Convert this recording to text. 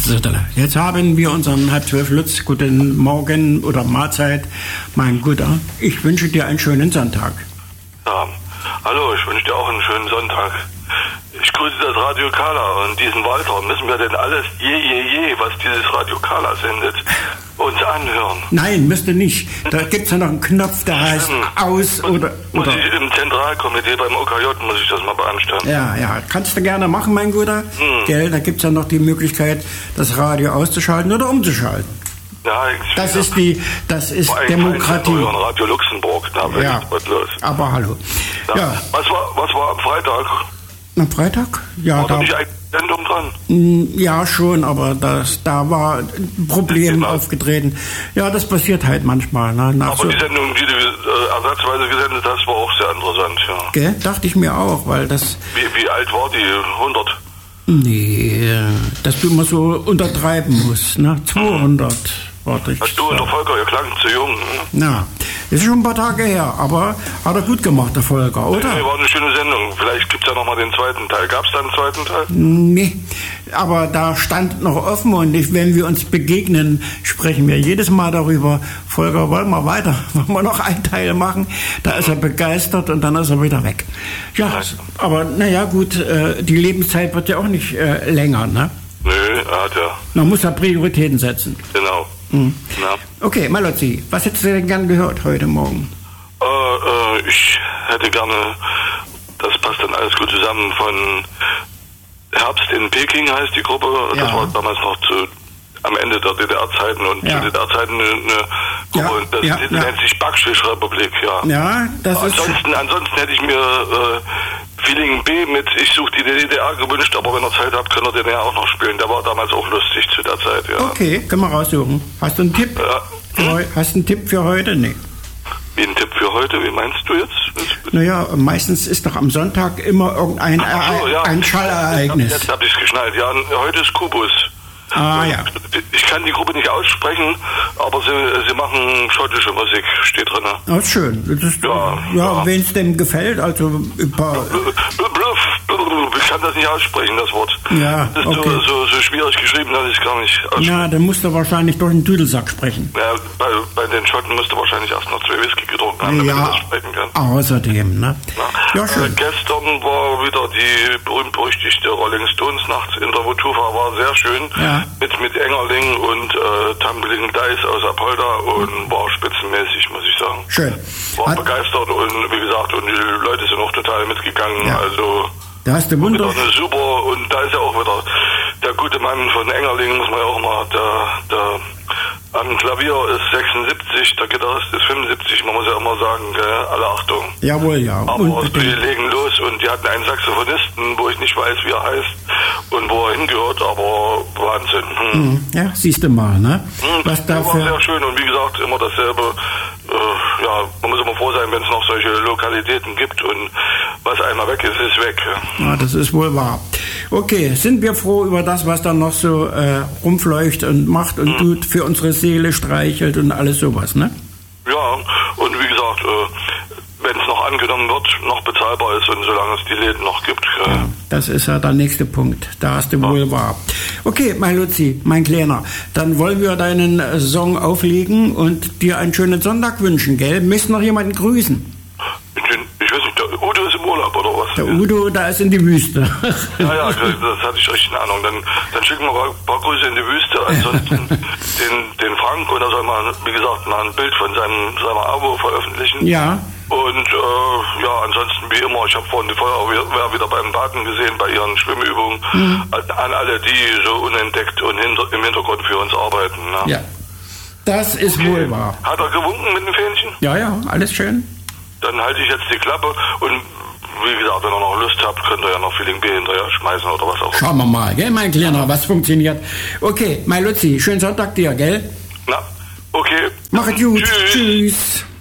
Jetzt haben wir unseren 11:30 Lutz. Guten Morgen oder Mahlzeit, mein Guter. Ich wünsche dir einen schönen Sonntag. Ja, hallo, ich wünsche dir auch einen schönen Sonntag. Ich grüße das Radio Kala und diesen Walter. Müssen wir denn alles was dieses Radio Kala sendet, uns anhören? Nein, müsste nicht. Da gibt es ja noch einen Knopf, der heißt aus oder... Muss ich im Zentralkomitee beim OKJ, muss ich das mal beanstanden. Ja, kannst du gerne machen, mein Guter. Gell, da gibt es ja noch die Möglichkeit, das Radio auszuschalten oder umzuschalten. Ja, das ist Demokratie. Radio Luxemburg, da ja, was los. Aber hallo. Ja. Was war am Freitag? Am Freitag? Ja, war da nicht eine Sendung dran? Ja, schon, aber da war ein Problem aufgetreten. Ja, das passiert halt manchmal. Ne? Aber die Sendung, die du ersatzweise gesendet hast, war auch sehr interessant, ja. Gell? Dachte ich mir auch, weil das... Wie alt war die? 100? Nee, dass du immer so untertreiben musst, ne? 200. Hast du und der Volker, ihr klang zu jung. Na, das ist schon ein paar Tage her, aber hat er gut gemacht, der Volker, oder? Nee, war eine schöne Sendung. Vielleicht gibt es ja nochmal den zweiten Teil. Gab es da einen zweiten Teil? Nee, aber da stand noch offen und wenn wir uns begegnen, sprechen wir jedes Mal darüber. Volker, wollen wir noch einen Teil machen? Da ist er begeistert und dann ist er wieder weg. Ja, aber naja, gut, die Lebenszeit wird ja auch nicht länger, ne? Nö, er hat ja. Man muss ja Prioritäten setzen. Genau. Ja. Okay, Malozzi, was hättest du denn gern gehört heute Morgen? Ich hätte gerne, das passt dann alles gut zusammen, von Herbst in Peking heißt die Gruppe. Ja. Das war damals noch am Ende der DDR-Zeiten und zu DDR-Zeiten eine Gruppe. Und das nennt sich Backschisch-Republik, ja. Ja, das ansonsten hätte ich mir Feeling B mit Ich suche die DDR gewünscht, aber wenn ihr Zeit habt, könnt ihr den ja auch noch spielen. Der war damals auch lustig zu der Zeit, ja. Okay, können wir raussuchen. Hast du einen Tipp? Hast du einen Tipp für heute? Nee. Wie ein Tipp für heute? Wie meinst du jetzt? Naja, meistens ist doch am Sonntag immer irgendein ein Schallereignis. Jetzt hab ich's geschnallt. Ja, heute ist Kubus. Ah, ja. Ich kann die Gruppe nicht aussprechen, aber sie machen schottische Musik, steht drin. Oh, schön. Das ist, wenn es dem gefällt, also ein paar... Ich kann das nicht aussprechen, das Wort. Ja, das ist so schwierig geschrieben, dass ich es gar nicht ausspreche. Ja, dann musst du wahrscheinlich durch den Dudelsack sprechen. Ja, bei den Schotten musst du wahrscheinlich erst noch 2 Whisky getrunken haben, damit du das sprechen kannst. Außerdem, ne? Ja, schön. Gestern war wieder die berühmt-berüchtigte Rolling Stones Nachts in der Wotufa, war sehr schön. Ja. Mit Engerling und Tumbling Dice aus Apolda und war spitzenmäßig, muss ich sagen. Schön. War begeistert und wie gesagt, und die Leute sind auch total mitgegangen, also... Da hast du Wunder. Super, und da ist ja auch wieder der gute Mann von Engerling, muss man ja auch mal, der am Klavier ist 76, der Gitarrist ist 75, man muss ja immer sagen, alle Achtung. Jawohl, ja. Aber die legen los und die hatten einen Saxophonisten, wo ich nicht weiß, wie er heißt und wo er hingehört, aber Wahnsinn. Ja, siehst du mal, ne? Was dafür... war sehr schön und wie gesagt, immer dasselbe. Man muss immer froh sein, wenn es noch solche Lokalitäten gibt und was einmal weg ist, ist weg. Ja, das ist wohl wahr. Okay, sind wir froh über das, was dann noch so rumfleucht und macht und tut, für unsere Seele streichelt und alles sowas, ne? Ja, und wie gesagt, wenn es noch angenommen wird, noch bezahlbar ist und solange es die Läden noch gibt. Ja, das ist ja der nächste Punkt. Da hast du wohl wahr. Okay, mein Luzi, mein Kleiner, dann wollen wir deinen Song auflegen und dir einen schönen Sonntag wünschen, gell? Möchtest noch jemanden grüßen? Ich weiß nicht, der Udo ist im Urlaub oder was? Der Udo, da ist in die Wüste. Ja, das hatte ich richtig in Ahnung. Dann schicken wir ein paar Grüße in die Wüste. Ansonsten den Frank, und er soll mal, wie gesagt, mal ein Bild von seinem Abo veröffentlichen. Ja. Und ansonsten wie immer, ich habe vorhin die Feuerwehr wieder beim Baden gesehen, bei ihren Schwimmübungen. An alle, die so unentdeckt und im Hintergrund für uns arbeiten. Ne? Ja, das ist wohl wahr. Hat er gewunken mit dem Fähnchen? Ja, alles schön. Dann halte ich jetzt die Klappe und wie gesagt, wenn ihr noch Lust habt, könnt ihr ja noch Feeling B hinterher schmeißen oder was auch. Schauen wir mal, gell, mein Kleiner, was funktioniert. Okay, mein Luzi, schönen Sonntag dir, gell? Na, okay. Mach es gut. Tschüss.